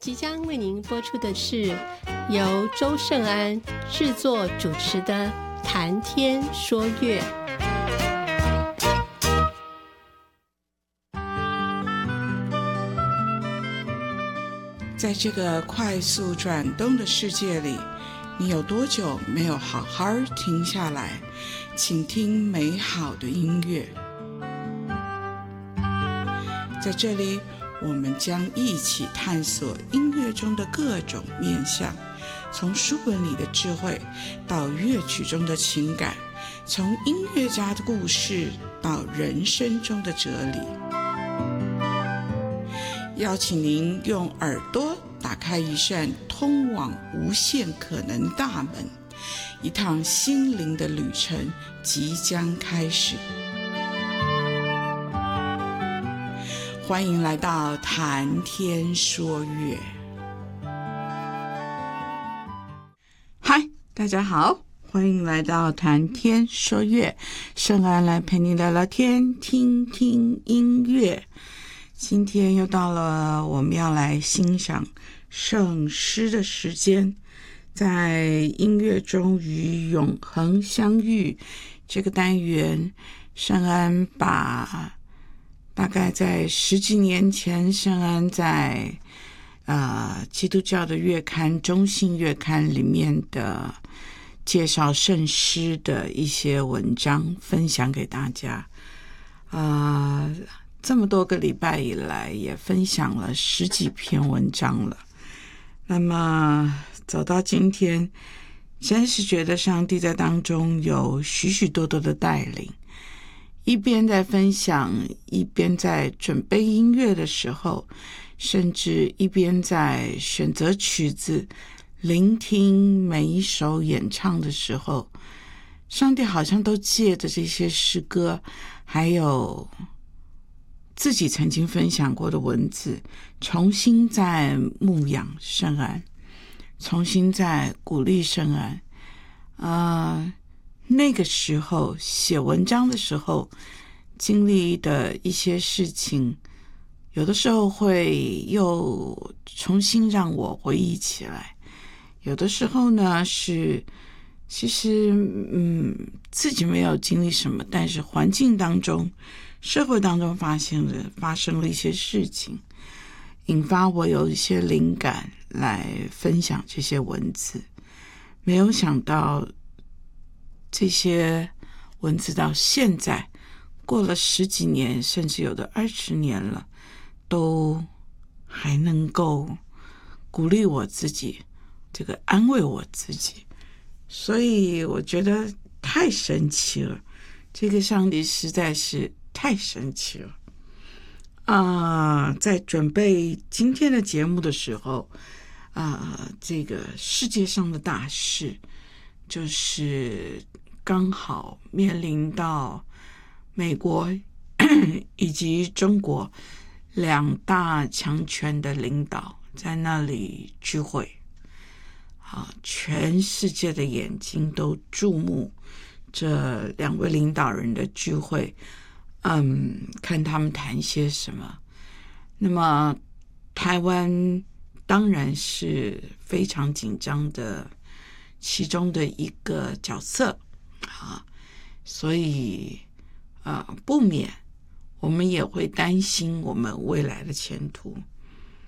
即将为您播出的是由周圣安制作主持的《谈天说月》。 在这个快速转动的世界里，你有多久没有好好停下来倾听美好的音乐？在这里，我们将一起探索音乐中的各种面向，从书本里的智慧到乐曲中的情感，从音乐家的故事到人生中的哲理。邀请您用耳朵打开一扇通往无限可能大门，一趟心灵的旅程即将开始。欢迎来到谈天说月。嗨，大家好，欢迎来到谈天说月，圣安来陪你聊聊天，听听音乐。今天又到了我们要来欣赏圣诗的时间，在音乐中与永恒相遇这个单元，圣安把大概在10几年前，圣安在基督教的月刊中信月刊里面的介绍圣诗的一些文章分享给大家。这么多个礼拜以来也分享了10几篇文章了。那么走到今天，真是觉得上帝在当中有许许多多的带领，一边在分享，一边在准备音乐的时候，甚至一边在选择曲子，聆听每一首演唱的时候，上帝好像都借着这些诗歌，还有自己曾经分享过的文字，重新在牧养圣安，重新在鼓励圣安。那个时候写文章的时候经历的一些事情，有的时候会又重新让我回忆起来，有的时候呢是其实自己没有经历什么，但是环境当中社会当中发生了一些事情，引发我有一些灵感来分享这些文字。没有想到这些文字到现在过了10几年，甚至有的20年了，都还能够鼓励我自己，这个安慰我自己。所以我觉得太神奇了，这个上帝实在是太神奇了。在准备今天的节目的时候，这个世界上的大事就是刚好面临到美国以及中国2大强权的领导在那里聚会，全世界的眼睛都注目这2位领导人的聚会，看他们谈些什么。那么台湾当然是非常紧张的其中的一个角色所以不免我们也会担心我们未来的前途。